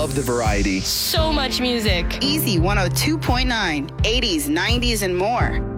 love the variety. So much music. Easy 102.9, 80s, 90s, and more.